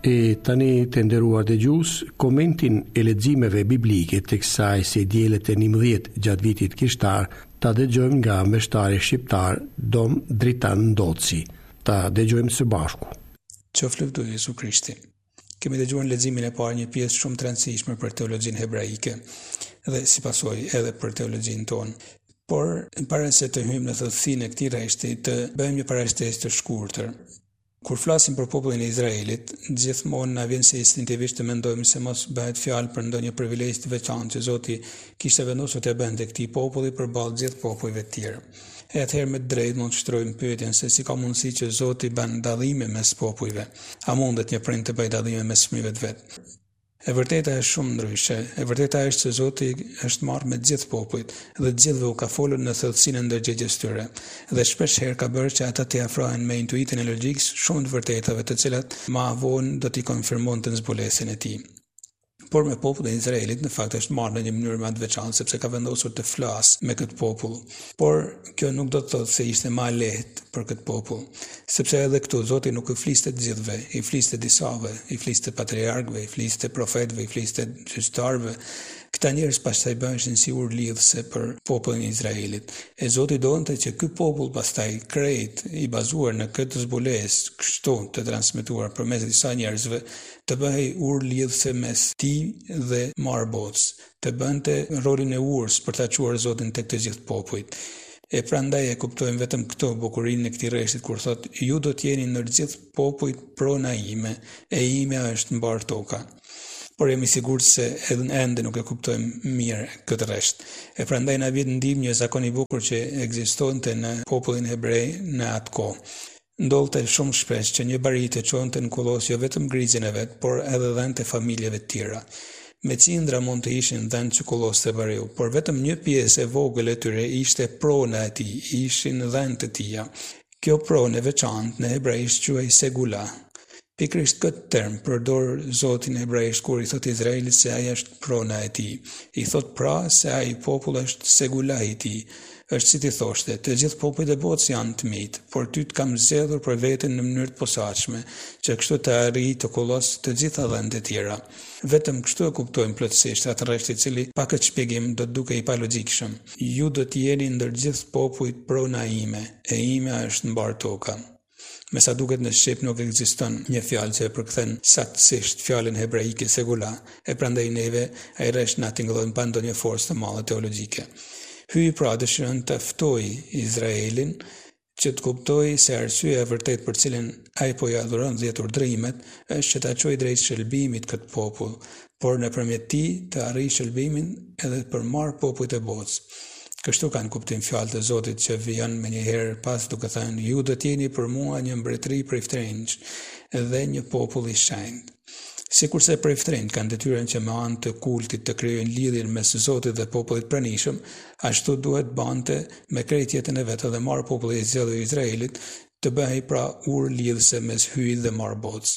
E tani të nderuar dëgjues, komentin e leximeve biblike të kësaj se dielët e 11 gjatë vitit kishtar ta dëgjojmë nga mbështari shqiptar Dom Dritan Ndoci. Ta dëgjojmë së bashku. Qoftë lëvduar Jezu Krishti. Kemi dëgjuar në leximin e parë një pjesë shumë të rëndësishme për teologjinë hebraike dhe si pasojë edhe për teologjinë tonë. Por para se të hyjmë në thellësinë e këtij rreshti, të bëjmë një parashtesë të shkurtër. Kur flasim për popullin e Izraelit, gjithmonë na vjen se instinktivisht të mendojmë se mos bëhet fjalë për ndonjë privilegj të veçantë që Zoti kishte vendosur të bënte këtij populli përballë gjithë popujve të tjerë. E atëherë me drejt mund të shtrojmë pyetjen se si ka mundësi që Zoti bën dallime mes popujve. A mundet një prind të bëjë dallime mes fëmijëve të vet? E vërteta është shumë ndryshe. E vërteta është se Zoti është marrë me gjithë popujt dhe të gjithëve u ka folur në thellësinë e ndërgjegjës tyre. Dhe shpesh herë ka bërë që ata të afrohen me intuitin e logjikës shumë të vërtetave, të cilat më vonë do t'i konfirmonte zbulesin e tij. Por me popullin e Izraelit në fakt është marrë në një mënyrë më të veçantë sepse ka vendosur të flasë me këtë popull. Por kjo nuk do të thotë se ishte më lehtë për këtë popull, sepse edhe këtu Zoti nuk i fliste të gjithëve, i fliste disave, i fliste patriarkëve, i fliste profetëve, i fliste gjyqtarëve. Këta njerëz pastaj bëheshin si urlidhëse për popullin e Izraelit. E Zoti donte që ky popull pastaj krejt i bazuar në këtë zbulesë kështu të transmetuar përmes disa njerëzve të bëhej urlidhëse mes tij dhe marrbots, të bënte rolin e urës për ta çuar Zotin tek të gjithë popujt. E prandaj e kuptojmë vetëm këto bukurinë e këtij rreshtit kur thotë ju do të jeni ndër gjithë popujt prona ime, e imja është mbar toka. Por jemi sigurt se edhe ende nuk e kuptojmë mirë këtë rresht. E prandaj na vjen ndihmë një zakon i bukur që ekzistonte në popullin hebrej në atë kohë. Ndodhte shumë shpesh që një bari të çonte në kullos jo vetëm grizin e vet, por edhe dhënë të familjeve të tjera. Me cindra mund të ishin dhënë që kullos të bariu, por vetëm një pjesë e vogël e tyre ishte prona e tij, ishin dhënë të tija. Kjo pronë e veçantë në hebrejisht quhej segula. Pikërisht këtë term përdor Zoti në hebrejisht kur i thot Izraelit se ai është prona e tij. I thot pra se ai popull është segula i tij. Është si ti thoshte, të gjithë popujt e botës janë të mit, por ty të kam zgjedhur për veten në mënyrë të posaçme, që kështu të arrij të kullos të gjitha dhënat e tjera. Vetëm kështu e kuptojmë plotësisht atë rresht i cili pa këtë shpjegim do të dukej pa logjikshëm. Ju do të jeni ndër gjithë popujt prona ime, e imja është mbar toka. Me sa duket në shqip nuk ekziston një fjalë që e përkthen saktësisht fjalën hebraike segula, e prandaj neve ai rresht na tingëllon pa ndonjë forcë të madhe teologjike. Hyi pra dëshiron të ftoj Izraelin që të kuptoj se arsyeja e vërtet për cilën ai po i adhuron 10 urdhërimet është që ta çojë drejt shëlbimit këtë popull, por nëpërmjet tij të arrijë shëlbimin edhe për marr popujt e botës. Kështu kanë kuptim fjalët e Zotit që vijnë me një herë pas duke thënë ju do të jeni për mua një mbretëri prej ftrenjsh dhe një popull i shenjtë. Sikurse prej ftrenjt kanë detyrën që me anë të kultit të krijojnë lidhjen mes Zotit dhe popullit pranishëm, ashtu duhet bante me krejt jetën e vet edhe marr populli i zgjedhur i Izraelit të bëhej pra urlidhëse mes hyjit dhe marrbots.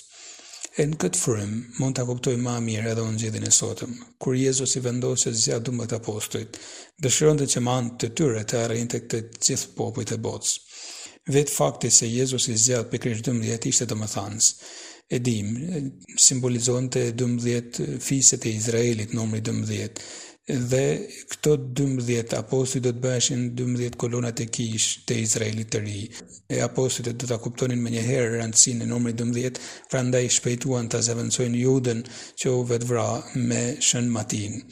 E në këtë frym mund ta kuptojmë më mirë edhe ungjillin e sotëm, kur Jezusi vendosi të zgjat 12 apostujt, dëshironte që me anë të tyre të arrinte të gjithë popujt e botës. Vetë fakti se Jezusi zgjat pikërisht 12 ishte domethënës. E dim, simbolizonte 12 fiset e Izraelit, numri 12. Dhe këto 12 apostujt do të bëheshin 12 kolonat e kish të Izraelit të ri. E apostujt do ta kuptonin më një herë rëndësinë e numrit 12, prandaj shpejtuan ta zëvendësojnë Judën që u vetvra me shën Matin.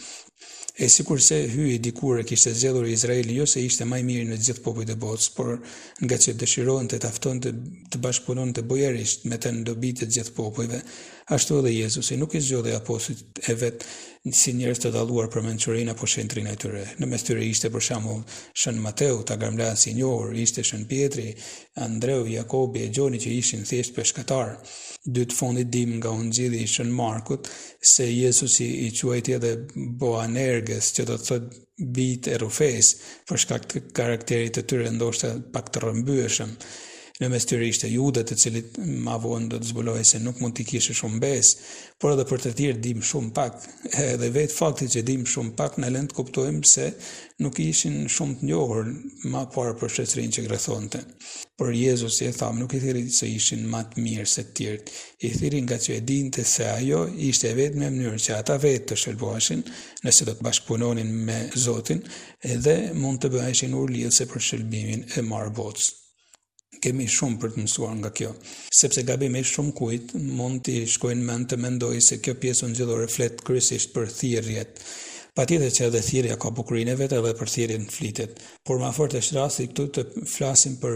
E sikurse hyi dikur e kishte zgjedhur Izraelin jo se ishte më i miri në gjithë popujt e botës, por nga që dëshironte të aftonte të bashkëpunonte bujarisht me të dobitë të gjithë popujve, ashtu edhe Jezusi nuk i zgjodhi apostujt e vet si njerëz të dalluar për mençurinë apo shentrinë e tyre. Në mes tyre ishte për shembull shën Mateu, tagarmlasi i njohur, ishte shën Pietri, Andreu, Jakobi e Gjoni që ishin thjesht peshkatar. Dy të fundit dim nga ungjilli i shën Markut se Jezusi i quajti edhe Boanerges, që do të thotë bijtë e Rufes, për shkak të karakterit të tyre ndoshta pak të rrëmbyeshëm. Në mes tyre ishte Juda, të cilit ma vonë do të zbulojë se nuk mund t'i kishte shumë besë, por edhe për të tjerë dim shumë pak. Edhe vetë fakti që dim shumë pak në lën të kuptojmë se nuk ishin shumë të njohur ma parë për shoqërinë që rrethonte. Por Jezusi e thamë nuk i thiri se ishin ma të mirë se të tjerët, i thiri nga që e dinte se ajo ishte vetëm në mënyrë që ata vetë të shëlboheshin, nëse do të bashkëpunonin me Zotin, edhe mund të bëheshin urlidhse për shëlbimin e marrë botës. Kemi shumë për të mësuar nga kjo, sepse gabimi shumë kujt mund t'i shkojnë mend të mendojë se kjo pjesë ungjillore flet kryesisht për thirrjet. Patjetër që edhe thirrja ka bukurinë e vet edhe për thirrjen flitet, por më fort është rasti këtu të flasim për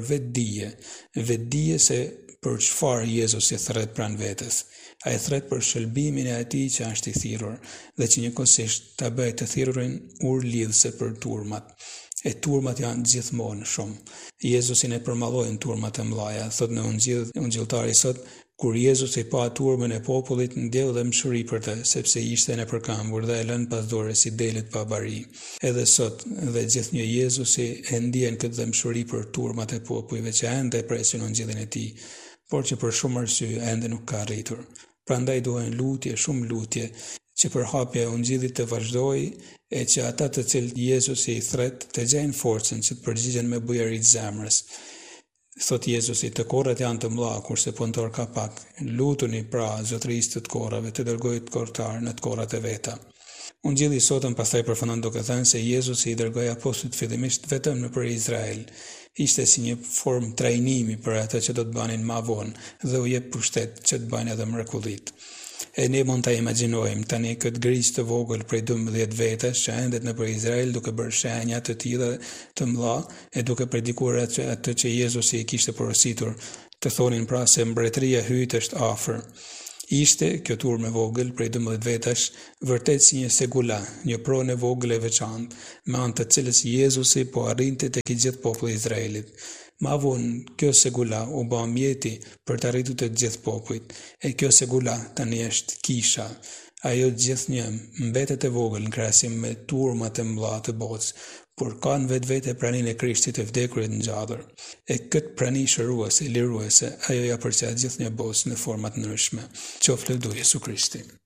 vetdije se për çfarë Jezusi thret pranë vetes. Ai thret për shëlbimin e atij që është i thirrur dhe që njëkohësisht ta bëjë të thirrurin urlidhse për turmat. E turmat janë gjithmonë shumë. Jezusin e përmallojnë turmat e mëdha, thot në ungjilltari sot, kur Jezusi pa turmën e popullit, ndjell dhe mshuri për të, sepse ishte në përkambur dhe e lënë pas dore si delet pa bari. Edhe sot dhe gjithnjë Jezusi e ndjen këtë dëmshuri për turmat e popujve që ende presin ungjillin e tij, por që për shumë arsye ende nuk ka arritur. Prandaj duhen lutje, shumë lutje, që përhapja e ungjillit të vazhdojë e që ata të cilët Jezusi i thret të gjejnë forcën që të përgjigjen me bujari të zemrës. Thot Jezusi, të korrat janë të mëdha, kurse punëtor ka pak. Lutuni pra zotërisë të korrave të dërgojë të kortar në të korrat e veta. Ungjilli i sotëm pastaj përfundon duke thënë se Jezusi i dërgoi apostujt fillimisht vetëm nëpër Izrael. Ishte si një formë trajnimi për ata që do të banin më vonë dhe u jep pushtet që të bëjnë edhe mrekullit. E ne mund ta imagjinojmë tani këtë grisë të vogël prej 12 vitesh që endet nëpër Izrael duke bërë shenja të tilla të mëdha e duke predikuar atë që Jezusi i kishte porositur, të thonin pra se mbretëria hyjt është afër. Ishte kjo turmë e vogël prej 12 vitesh vërtet si një segula, një pronë e vogël e veçantë, me anë të cilës Jezusi po arrinte tek i gjithë populli i Izraelit. Ma vonë kjo segula u bë mjeti për të arritur të gjithë popujt, e kjo segula tani është kisha. Ajo gjithnjë mbetet e vogël në krahasim me turmat e mëdha të botës, por ka në vetvete praninë e Krishtit të vdekurit ngjallër. E këtë prani shëruese, liruese, ajo ja përqahet gjithnjë botës në forma të ndryshme. Qoftë lëvdur Jesu Krishti.